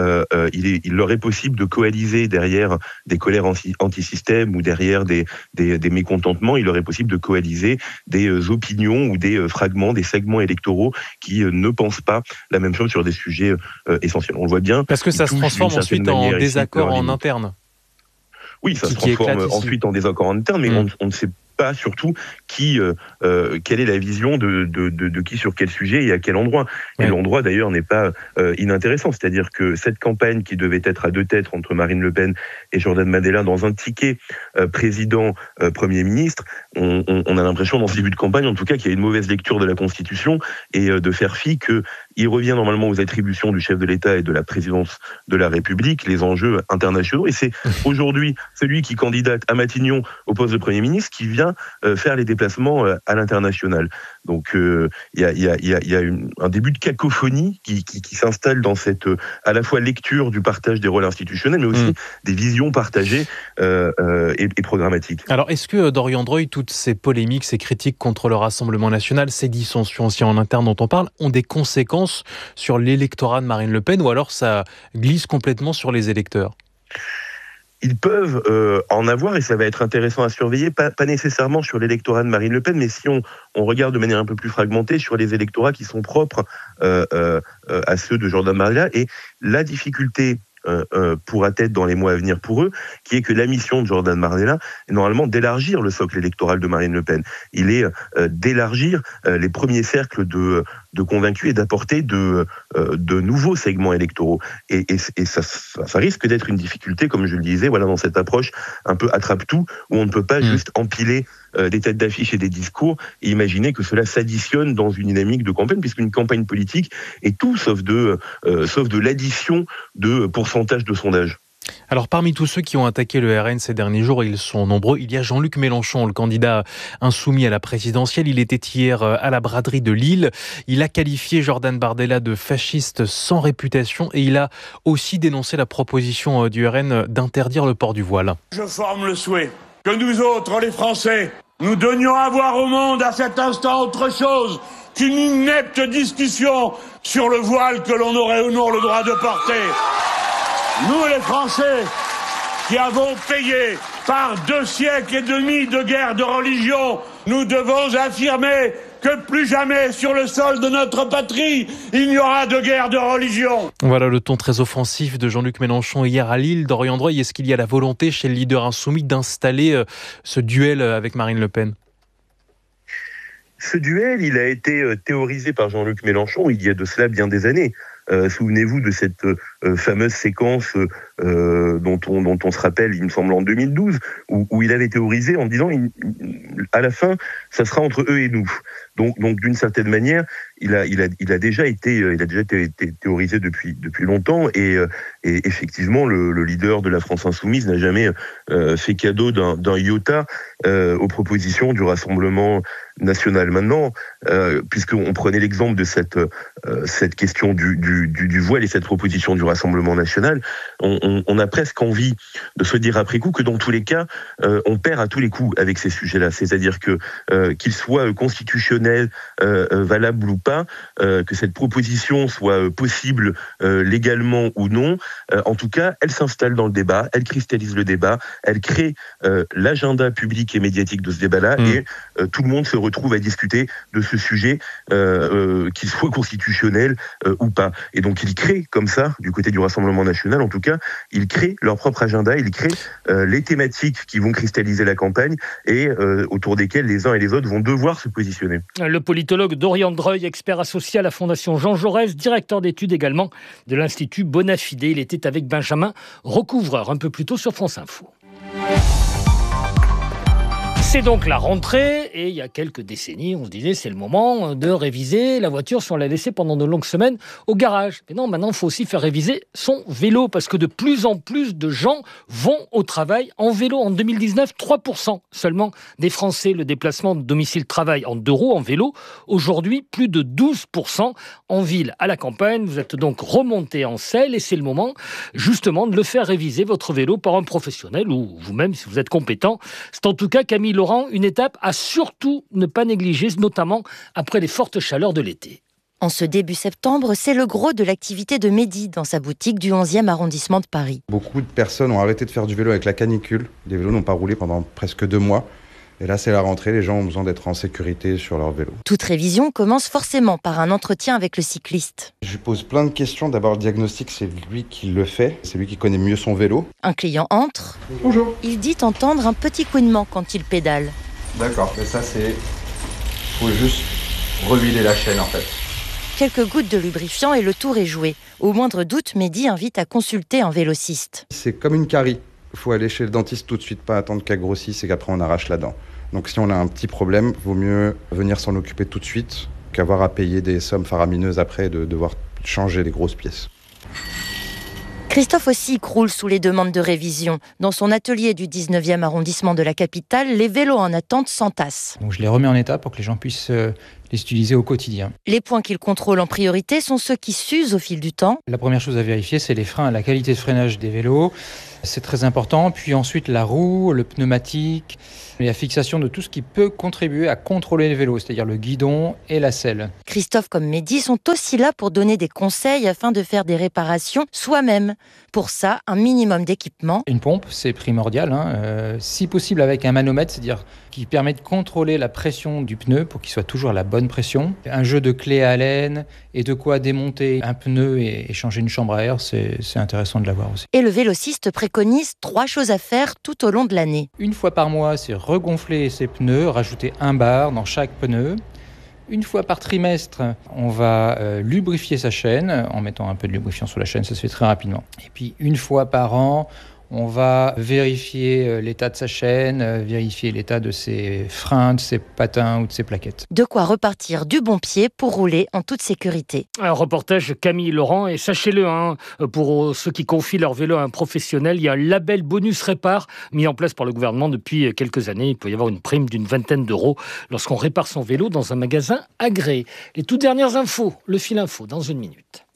il leur est possible de coaliser derrière des colères anti-système ou derrière des mécontentements, il leur est possible de coaliser des opinions ou des fragments, des segments électoraux qui ne pensent pas la même chose sur des sujets essentiels. On le voit bien. Parce que ça se transforme ensuite en désaccord en interne. Oui, ça se transforme ensuite en désaccord en interne, mais on ne sait pas surtout quelle est la vision de qui sur quel sujet et à quel endroit. Et l'endroit d'ailleurs n'est pas inintéressant, c'est-à-dire que cette campagne qui devait être à deux têtes entre Marine Le Pen et Jordan Bardella dans un ticket président-premier ministre, on a l'impression dans ce début de campagne en tout cas qu'il y a une mauvaise lecture de la Constitution et de faire fi qu'il revient normalement aux attributions du chef de l'État et de la présidence de la République, les enjeux internationaux, et c'est aujourd'hui celui qui candidate à Matignon au poste de Premier ministre qui vient faire les déplacements à l'international. Donc il y a un début de cacophonie qui s'installe dans cette à la fois lecture du partage des rôles institutionnels, mais aussi des visions partagées et programmatiques. Alors est-ce que Dorian Droy, toutes ces polémiques, ces critiques contre le Rassemblement national, ces dissensions aussi en interne dont on parle, ont des conséquences sur l'électorat de Marine Le Pen, ou alors ça glisse complètement sur les électeurs ? Ils peuvent en avoir, et ça va être intéressant à surveiller, pas nécessairement sur l'électorat de Marine Le Pen, mais si on regarde de manière un peu plus fragmentée sur les électorats qui sont propres à ceux de Jordan Bardella. Et la difficulté pourra être dans les mois à venir pour eux, qui est que la mission de Jordan Bardella est normalement d'élargir le socle électoral de Marine Le Pen. Il est d'élargir les premiers cercles de convaincus et d'apporter de nouveaux segments électoraux. Et ça risque d'être une difficulté, comme je le disais, voilà, dans cette approche un peu attrape-tout, où on ne peut pas juste empiler des têtes d'affiche et des discours et imaginer que cela s'additionne dans une dynamique de campagne, puisqu'une campagne politique est tout sauf de l'addition de pourcentage de sondage. Alors parmi tous ceux qui ont attaqué le RN ces derniers jours, ils sont nombreux, il y a Jean-Luc Mélenchon, le candidat insoumis à la présidentielle. Il était hier à la braderie de Lille. Il a qualifié Jordan Bardella de fasciste sans réputation et il a aussi dénoncé la proposition du RN d'interdire le port du voile. Je forme le souhait que nous autres, les Français, nous donnions à voir au monde à cet instant autre chose qu'une inepte discussion sur le voile que l'on aurait ou non le droit de porter. Nous, les Français, qui avons payé par 2 siècles et demi de guerre de religion, nous devons affirmer que plus jamais sur le sol de notre patrie, il n'y aura de guerre de religion. Voilà le ton très offensif de Jean-Luc Mélenchon hier à Lille. Dorian Droy, est-ce qu'il y a la volonté chez le leader insoumis d'installer ce duel avec Marine Le Pen ? Ce duel, il a été théorisé par Jean-Luc Mélenchon il y a de cela bien des années. Souvenez-vous de cette fameuse séquence dont on se rappelle, il me semble, en 2012, où il avait théorisé en disant à la fin, ça sera entre eux et nous. Donc d'une certaine manière, il a déjà été théorisé depuis longtemps et effectivement le leader de la France insoumise n'a jamais fait cadeau d'un iota aux propositions du Rassemblement national. Maintenant, puisqu'on prenait l'exemple de cette question du voile et cette proposition du Rassemblement national, on a presque envie de se dire après coup que dans tous les cas, on perd à tous les coups avec ces sujets-là. C'est-à-dire que qu'ils soient constitutionnels, valables ou pas, que cette proposition soit possible légalement ou non, en tout cas, elle s'installe dans le débat, elle cristallise le débat, elle crée l'agenda public et médiatique de ce débat-là, et tout le monde se retrouve à discuter de ce sujet, qu'il soit constitutionnel ou pas. Et donc, ils créent comme ça, du côté du Rassemblement national, en tout cas, ils créent leur propre agenda, ils créent les thématiques qui vont cristalliser la campagne et autour desquelles les uns et les autres vont devoir se positionner. Le politologue Dorian Droy, expert associé à la Fondation Jean Jaurès, directeur d'études également de l'Institut Bonafide. Il était avec Benjamin Recouvreur un peu plus tôt sur France Info. C'est donc la rentrée et il y a quelques décennies, on se disait c'est le moment de réviser la voiture si on l'a laissée pendant de longues semaines au garage. Mais non, maintenant il faut aussi faire réviser son vélo parce que de plus en plus de gens vont au travail en vélo. En 2019, 3% seulement des Français le déplacement de domicile-travail en 2 roues en vélo. Aujourd'hui, plus de 12% en ville, à la campagne. Vous êtes donc remonté en selle et c'est le moment justement de le faire réviser votre vélo par un professionnel ou vous-même si vous êtes compétent. C'est en tout cas Camille Laurent, une étape à surtout ne pas négliger, notamment après les fortes chaleurs de l'été. En ce début septembre, c'est le gros de l'activité de Mehdi dans sa boutique du 11e arrondissement de Paris. Beaucoup de personnes ont arrêté de faire du vélo avec la canicule. Les vélos n'ont pas roulé pendant presque 2 mois. Et là, c'est la rentrée, les gens ont besoin d'être en sécurité sur leur vélo. Toute révision commence forcément par un entretien avec le cycliste. Je lui pose plein de questions. D'abord, le diagnostic, c'est lui qui le fait. C'est lui qui connaît mieux son vélo. Un client entre. Bonjour. Il dit entendre un petit couinement quand il pédale. D'accord, mais ça faut juste rehuiler la chaîne en fait. Quelques gouttes de lubrifiant et le tour est joué. Au moindre doute, Mehdi invite à consulter un vélociste. C'est comme une carie. Il faut aller chez le dentiste tout de suite, pas attendre qu'elle grossisse et qu'après on arrache la dent. Donc si on a un petit problème, vaut mieux venir s'en occuper tout de suite qu'avoir à payer des sommes faramineuses après de devoir changer les grosses pièces. Christophe aussi croule sous les demandes de révision. Dans son atelier du 19e arrondissement de la capitale, les vélos en attente s'entassent. Donc je les remets en état pour que les gens puissent les utiliser au quotidien. Les points qu'il contrôle en priorité sont ceux qui s'usent au fil du temps. La première chose à vérifier, c'est les freins, la qualité de freinage des vélos. C'est très important. Puis ensuite, la roue, le pneumatique, et la fixation de tout ce qui peut contribuer à contrôler les vélos, c'est-à-dire le guidon et la selle. Christophe comme Mehdi sont aussi là pour donner des conseils afin de faire des réparations soi-même. Pour ça, un minimum d'équipement. Une pompe, c'est primordial. Si possible avec un manomètre, c'est-à-dire qui permet de contrôler la pression du pneu pour qu'il soit toujours à la bonne pression. Un jeu de clés à Allen et de quoi démonter un pneu et changer une chambre à air, c'est intéressant de l'avoir aussi. Et le vélociste préconise 3 choses à faire tout au long de l'année. Une fois par mois, c'est regonfler ses pneus, rajouter un bar dans chaque pneu. Une fois par trimestre, on va lubrifier sa chaîne en mettant un peu de lubrifiant sur la chaîne, ça se fait très rapidement. Et puis une fois par an, on va vérifier l'état de sa chaîne, vérifier l'état de ses freins, de ses patins ou de ses plaquettes. De quoi repartir du bon pied pour rouler en toute sécurité. Un reportage de Camille Laurent, et sachez-le, pour ceux qui confient leur vélo à un professionnel, il y a un label bonus répare mis en place par le gouvernement depuis quelques années. Il peut y avoir une prime d'une vingtaine d'euros lorsqu'on répare son vélo dans un magasin agréé. Les toutes dernières infos, le fil info, dans une minute.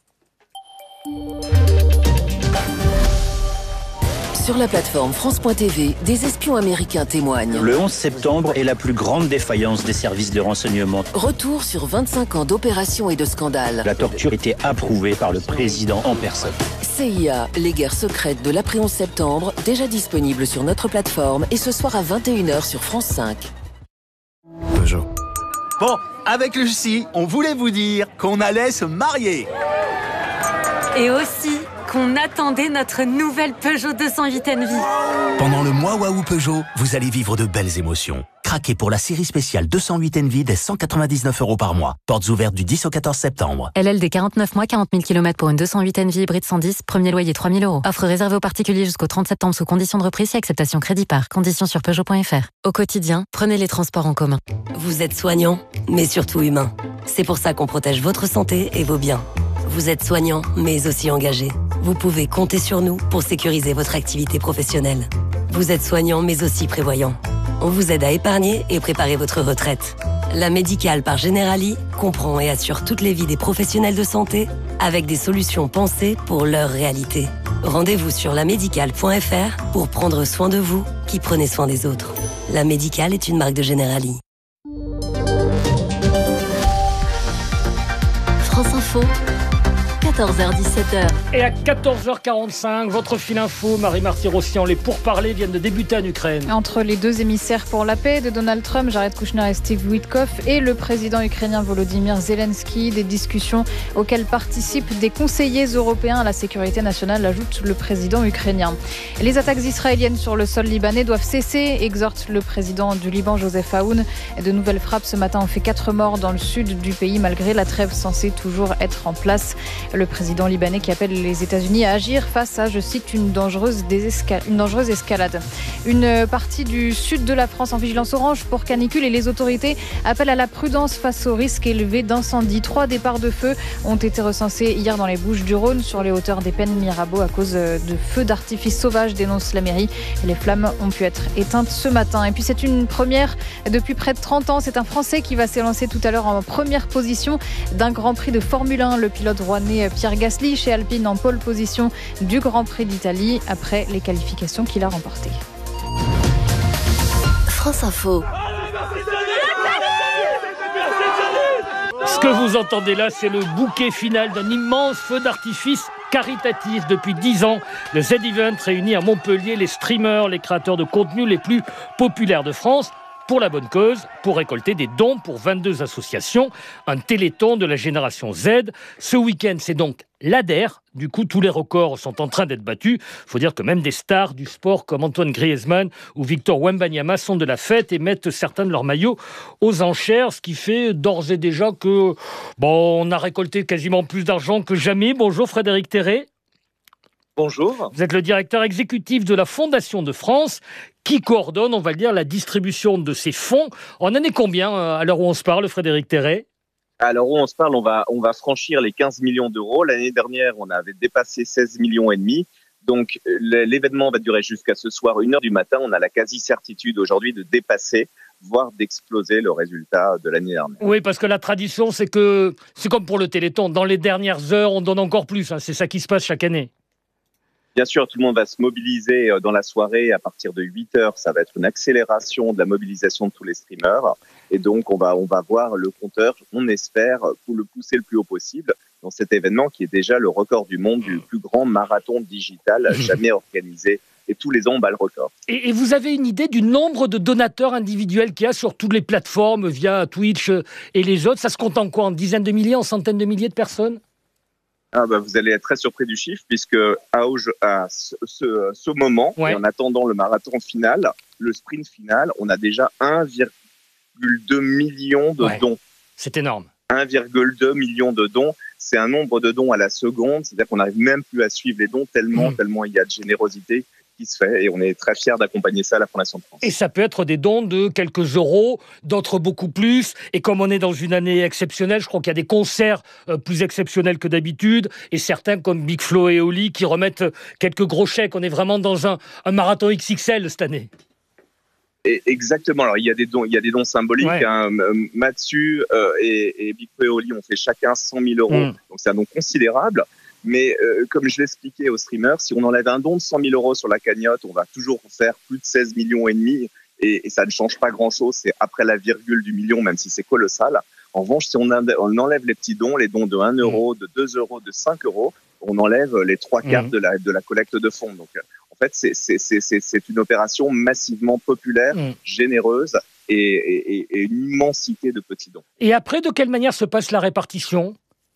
Sur la plateforme France.tv, des espions américains témoignent. Le 11 septembre est la plus grande défaillance des services de renseignement. Retour sur 25 ans d'opérations et de scandales. La torture était approuvée par le président en personne. CIA, les guerres secrètes de l'après 11 septembre, déjà disponible sur notre plateforme et ce soir à 21h sur France 5. Peugeot. Bon, avec Lucie, on voulait vous dire qu'on allait se marier. Et aussi qu'on attendait notre nouvelle Peugeot 208 Envie. Pendant le mois Waouh Peugeot, vous allez vivre de belles émotions. Craquez pour la série spéciale 208 Envie dès 199 € par mois. Portes ouvertes du 10 au 14 septembre. LLD 49 mois, 40 000 km pour une 208 Envie hybride 110, premier loyer 3 000 €. Offre réservée aux particuliers jusqu'au 30 septembre sous condition de reprise et acceptation crédit par. Conditions sur Peugeot.fr. Au quotidien, prenez les transports en commun. Vous êtes soignant, mais surtout humain. C'est pour ça qu'on protège votre santé et vos biens. Vous êtes soignant, mais aussi engagé. Vous pouvez compter sur nous pour sécuriser votre activité professionnelle. Vous êtes soignant, mais aussi prévoyant. On vous aide à épargner et préparer votre retraite. La Médicale par Generali comprend et assure toutes les vies des professionnels de santé avec des solutions pensées pour leur réalité. Rendez-vous sur lamédicale.fr pour prendre soin de vous qui prenez soin des autres. La Médicale est une marque de Generali. France Info. 14h-17h. Et à 14h45, votre fil info, Marie-Marty Rossian, les pourparlers viennent de débuter en Ukraine. Entre les deux émissaires pour la paix de Donald Trump, Jared Kushner et Steve Witkoff, et le président ukrainien Volodymyr Zelensky, des discussions auxquelles participent des conseillers européens à la sécurité nationale, ajoute le président ukrainien. Les attaques israéliennes sur le sol libanais doivent cesser, exhorte le président du Liban, Joseph Aoun. De nouvelles frappes ce matin ont fait 4 morts dans le sud du pays, malgré la trêve censée toujours être en place. Le président libanais qui appelle les États-Unis à agir face à, je cite, une dangereuse escalade. Une partie du sud de la France en vigilance orange pour canicule et les autorités appellent à la prudence face au risque élevé d'incendie. 3 départs de feu ont été recensés hier dans les Bouches-du-Rhône sur les hauteurs des Pennes Mirabeau à cause de feux d'artifice sauvages, dénonce la mairie. Les flammes ont pu être éteintes ce matin. Et puis c'est une première depuis près de 30 ans. C'est un Français qui va s'élancer tout à l'heure en première position d'un Grand Prix de Formule 1. Le pilote rouennais Pierre Gasly chez Alpine en pole position du Grand Prix d'Italie après les qualifications qu'il a remportées. France Info. Ce que vous entendez là, c'est le bouquet final d'un immense feu d'artifice caritatif. Depuis 10 ans, le Z-Event réunit à Montpellier les streamers, les créateurs de contenu les plus populaires de France. pour la bonne cause, pour récolter des dons pour 22 associations, un téléthon de la génération Z. Ce week-end, c'est donc l'ADER. Du coup, tous les records sont en train d'être battus. Il faut dire que même des stars du sport comme Antoine Griezmann ou Victor Wembanyama sont de la fête et mettent certains de leurs maillots aux enchères, ce qui fait d'ores et déjà que, on a récolté quasiment plus d'argent que jamais. Bonjour Frédéric Terret. Bonjour. Vous êtes le directeur exécutif de la Fondation de France qui coordonne, on va le dire, la distribution de ces fonds. On en est combien à l'heure où on se parle, Frédéric Terret ? À l'heure où on se parle, on va franchir les 15 millions d'euros. L'année dernière, on avait dépassé 16 millions et demi. Donc, l'événement va durer jusqu'à ce soir, 1h du matin. On a la quasi-certitude aujourd'hui de dépasser, voire d'exploser le résultat de l'année dernière. Oui, parce que la tradition, c'est que c'est comme pour le Téléthon. Dans les dernières heures, on donne encore plus. C'est ça qui se passe chaque année. Bien sûr, tout le monde va se mobiliser dans la soirée. À partir de 8h, ça va être une accélération de la mobilisation de tous les streamers. Et donc, on va voir le compteur, on espère, pour le pousser le plus haut possible dans cet événement qui est déjà le record du monde du plus grand marathon digital jamais organisé. Et tous les ans, on bat le record. Et vous avez une idée du nombre de donateurs individuels qu'il y a sur toutes les plateformes via Twitch et les autres ? Ça se compte en quoi ? En dizaines de milliers, en centaines de milliers de personnes ? Vous allez être très surpris du chiffre puisque à ce moment, et en attendant le marathon final, le sprint final, on a déjà 1,2 million de dons. C'est énorme. 1,2 million de dons, c'est un nombre de dons à la seconde, c'est-à-dire qu'on n'arrive même plus à suivre les dons tellement il y a de générosité qui se fait et on est très fiers d'accompagner ça à la Fondation de France. Et ça peut être des dons de quelques euros, d'autres beaucoup plus. Et comme on est dans une année exceptionnelle, je crois qu'il y a des concerts plus exceptionnels que d'habitude et certains comme Big Flo et Oli qui remettent quelques gros chèques. On est vraiment dans un marathon XXL cette année. Et exactement. Alors il y a des dons symboliques. Mathieu et Big Flo et Oli ont fait chacun 100 000 euros. Donc c'est un don considérable. Mais comme je l'expliquais aux streamers, si on enlève un don de 100 000 euros sur la cagnotte, on va toujours faire plus de 16 millions et demi et ça ne change pas grand-chose. C'est après la virgule du million, même si c'est colossal. En revanche, si on enlève les petits dons, les dons de 1 euro, de 2 euros, de 5 euros, on enlève les 3/4 de la collecte de fonds. Donc en fait, c'est une opération massivement populaire, généreuse et une immensité de petits dons. Et après, de quelle manière se passe la répartition ?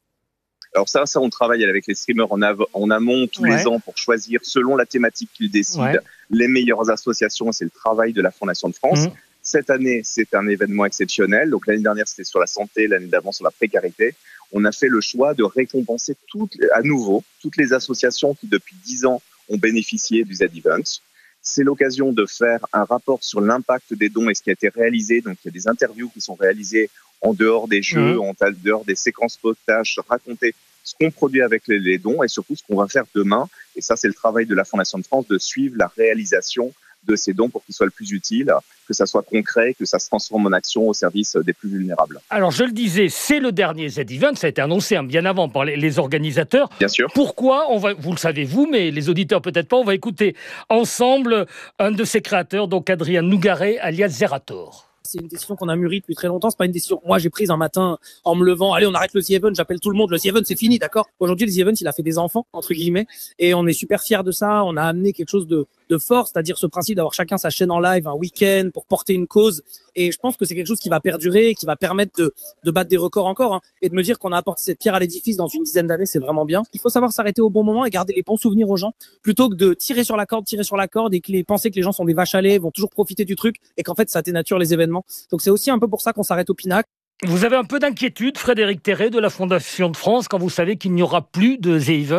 Alors ça, on travaille avec les streamers en amont tous les ans pour choisir, selon la thématique qu'ils décident, les meilleures associations. C'est le travail de la Fondation de France. Cette année, c'est un événement exceptionnel. Donc l'année dernière, c'était sur la santé, l'année d'avant sur la précarité. On a fait le choix de récompenser à nouveau toutes les associations qui, depuis 10 ans, ont bénéficié du Z-Event. C'est l'occasion de faire un rapport sur l'impact des dons et ce qui a été réalisé. Donc il y a des interviews qui sont réalisées en dehors des jeux, en dehors des séquences potage, raconter ce qu'on produit avec les dons et surtout ce qu'on va faire demain. Et ça, c'est le travail de la Fondation de France de suivre la réalisation de ces dons pour qu'ils soient le plus utiles, que ça soit concret, que ça se transforme en action au service des plus vulnérables. Alors, je le disais, c'est le dernier Z-Event, ça a été annoncé bien avant par les organisateurs. Bien sûr. Pourquoi ? Vous le savez vous, mais les auditeurs peut-être pas, on va écouter ensemble un de ses créateurs, donc Adrien Nougaret, alias Zerator. C'est une décision qu'on a mûrie depuis très longtemps. C'est pas une décision que moi j'ai prise un matin en me levant. Allez, on arrête le The Event. J'appelle tout le monde. Le The Event, c'est fini, d'accord. Aujourd'hui, le The Event, il a fait des enfants entre guillemets, et on est super fiers de ça. On a amené quelque chose de fort, c'est-à-dire ce principe d'avoir chacun sa chaîne en live un week-end pour porter une cause. Et je pense que c'est quelque chose qui va perdurer, qui va permettre de battre des records encore, et de me dire qu'on a apporté cette pierre à l'édifice dans une dizaine d'années, c'est vraiment bien. Il faut savoir s'arrêter au bon moment et garder les bons souvenirs aux gens, plutôt que de tirer sur la corde et penser que les gens sont des vaches à lait, vont toujours profiter du truc et qu'en fait ça dénature les événements. Donc c'est aussi un peu pour ça qu'on s'arrête au pinacle. Vous avez un peu d'inquiétude, Frédéric Terret, de la Fondation de France, quand vous savez qu'il n'y aura plus de The Event ?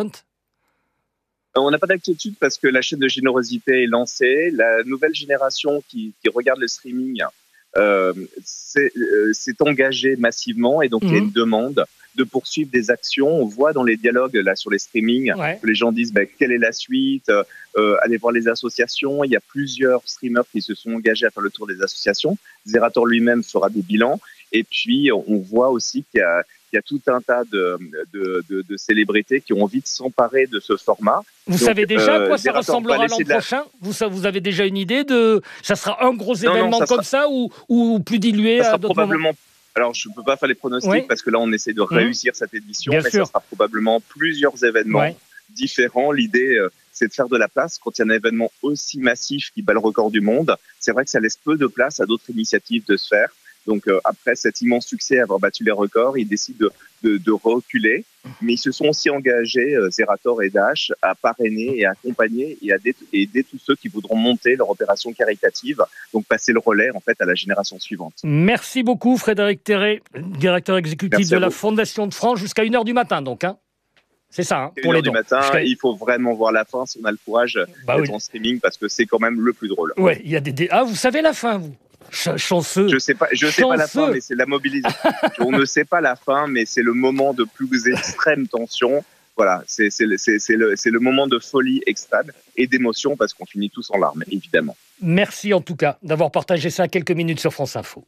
On n'a pas d'inquiétude parce que la chaîne de générosité est lancée. La nouvelle génération qui regarde le streaming s'est engagée massivement et donc il y a une demande de poursuivre des actions. On voit dans les dialogues là sur les streamings que les gens disent quelle est la suite, allez voir les associations. Il y a plusieurs streamers qui se sont engagés à faire le tour des associations. Zerator lui-même fera des bilans. Et puis on voit aussi qu'il y a tout un tas de célébrités qui ont envie de s'emparer de ce format. Vous savez déjà à quoi ça ressemblera l'an prochain ? Vous avez déjà une idée de... Ça sera un gros événement comme ça ou plus dilué à d'autres moments ? Alors, je ne peux pas faire les pronostics parce que là, on essaie de réussir cette édition, mais ça sera probablement plusieurs événements différents. L'idée, c'est de faire de la place quand il y a un événement aussi massif qui bat le record du monde. C'est vrai que ça laisse peu de place à d'autres initiatives de se faire. Donc après cet immense succès, avoir battu les records, ils décident de reculer. Mais ils se sont aussi engagés, Zerator et Dash, à parrainer et accompagner et aider tous ceux qui voudront monter leur opération caritative, donc passer le relais en fait à la génération suivante. Merci beaucoup Frédéric Terré, directeur exécutif de la Fondation de France, jusqu'à 1h du matin donc. C'est ça, pour les dons. Du matin, il faut vraiment voir la fin si on a le courage d'être en streaming, parce que c'est quand même le plus drôle. Ouais, il y a des... Ah, vous savez la fin, vous? Chanceux. Je sais pas la fin, mais c'est la mobilisation. On ne sait pas la fin, mais c'est le moment de plus extrême tension. Voilà, c'est le moment de folie extrême et d'émotion, parce qu'on finit tous en larmes, évidemment. Merci en tout cas d'avoir partagé ça quelques minutes sur France Info.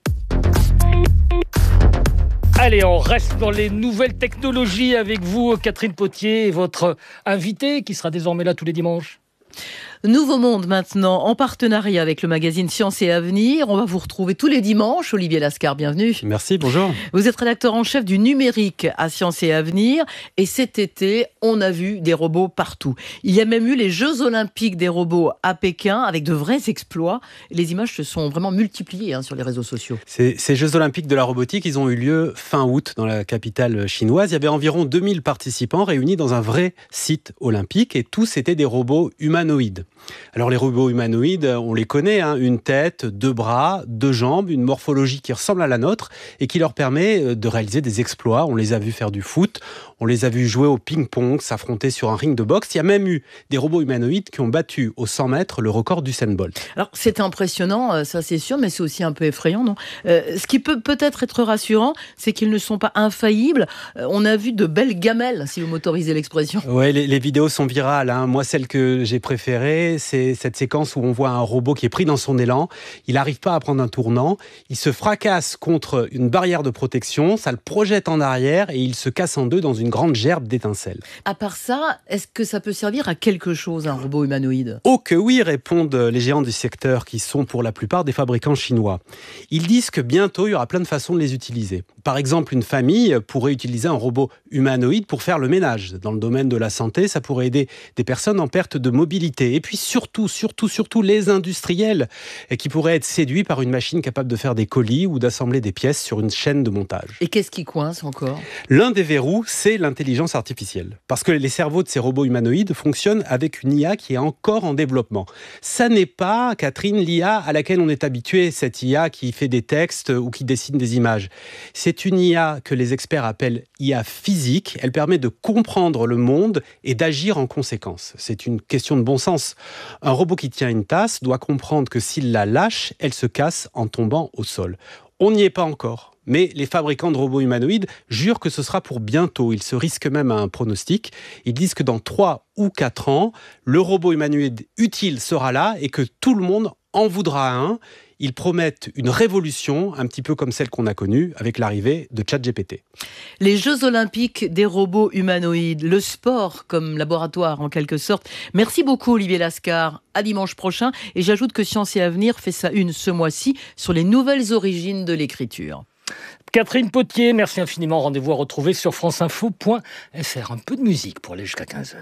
Allez, on reste dans les nouvelles technologies avec vous, Catherine Potier, et votre invitée qui sera désormais là tous les dimanches. Nouveau Monde maintenant, en partenariat avec le magazine Science et Avenir. On va vous retrouver tous les dimanches. Olivier Lascar, bienvenue. Merci, bonjour. Vous êtes rédacteur en chef du numérique à Science et Avenir. Et cet été, on a vu des robots partout. Il y a même eu les Jeux Olympiques des robots à Pékin avec de vrais exploits. Les images se sont vraiment multipliées sur les réseaux sociaux. Ces Jeux Olympiques de la robotique, ils ont eu lieu fin août dans la capitale chinoise. Il y avait environ 2000 participants réunis dans un vrai site olympique et tous étaient des robots humanoïdes. Alors les robots humanoïdes, on les connaît, une tête, 2 bras, 2 jambes, une morphologie qui ressemble à la nôtre et qui leur permet de réaliser des exploits. On les a vus faire du foot, on les a vus jouer au ping-pong, s'affronter sur un ring de boxe. Il y a même eu des robots humanoïdes qui ont battu aux 100 mètres le record d'Usain Bolt. Alors c'est impressionnant, ça c'est sûr, mais c'est aussi un peu effrayant, non ? Ce qui peut peut-être être rassurant, c'est qu'ils ne sont pas infaillibles. On a vu de belles gamelles, si vous m'autorisez l'expression. Ouais, les vidéos sont virales. Moi, celle que j'ai préférée, c'est cette séquence où on voit un robot qui est pris dans son élan. Il n'arrive pas à prendre un tournant. Il se fracasse contre une barrière de protection. Ça le projette en arrière et il se casse en deux dans une grande gerbe d'étincelles. À part ça, est-ce que ça peut servir à quelque chose, un robot humanoïde ? Oh que oui, répondent les géants du secteur qui sont pour la plupart des fabricants chinois. Ils disent que bientôt, il y aura plein de façons de les utiliser. Par exemple, une famille pourrait utiliser un robot humanoïde pour faire le ménage. Dans le domaine de la santé, ça pourrait aider des personnes en perte de mobilité. Et puis surtout les industriels qui pourraient être séduits par une machine capable de faire des colis ou d'assembler des pièces sur une chaîne de montage. Et qu'est-ce qui coince encore ? L'un des verrous, c'est l'intelligence artificielle. Parce que les cerveaux de ces robots humanoïdes fonctionnent avec une IA qui est encore en développement. Ça n'est pas, Catherine, l'IA à laquelle on est habitué, cette IA qui fait des textes ou qui dessine des images. C'est une IA que les experts appellent IA physique. Elle permet de comprendre le monde et d'agir en conséquence. C'est une question de bon sens. Un robot qui tient une tasse doit comprendre que s'il la lâche, elle se casse en tombant au sol. On n'y est pas encore. Mais les fabricants de robots humanoïdes jurent que ce sera pour bientôt. Ils se risquent même à un pronostic. Ils disent que dans 3 ou 4 ans, le robot humanoïde utile sera là et que tout le monde en voudra un. Ils promettent une révolution, un petit peu comme celle qu'on a connue avec l'arrivée de ChatGPT. Les Jeux Olympiques des robots humanoïdes, le sport comme laboratoire en quelque sorte. Merci beaucoup Olivier Lascar. À dimanche prochain. Et j'ajoute que Science et Avenir fait sa une ce mois-ci sur les nouvelles origines de l'écriture. Catherine Potier, merci infiniment. Rendez-vous à retrouver sur franceinfo.fr. Un peu de musique pour aller jusqu'à 15h.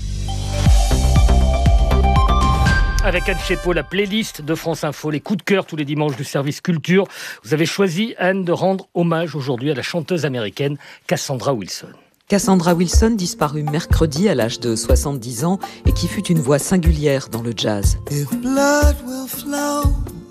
Avec Anne Chépeau, la playlist de France Info, les coups de cœur tous les dimanches du service culture. Vous avez choisi, Anne, de rendre hommage aujourd'hui à la chanteuse américaine Cassandra Wilson. Cassandra Wilson, disparue mercredi à l'âge de 70 ans et qui fut une voix singulière dans le jazz. If blood will flow